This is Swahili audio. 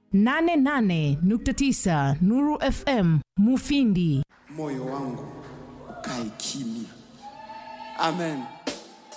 88.9 Nuru FM Mufindi. Moyo wangu ukae kimya. Amen.